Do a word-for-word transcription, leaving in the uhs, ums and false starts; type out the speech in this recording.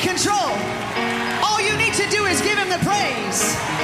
control. All you need to do is give him the praise.